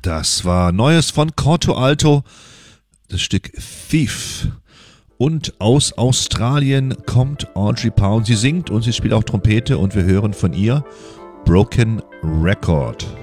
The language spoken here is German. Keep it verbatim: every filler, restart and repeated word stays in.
Das war Neues von Corto Alto, das Stück Thief. Und aus Australien kommt Audrey Pound. Sie singt und sie spielt auch Trompete und wir hören von ihr Broken Record.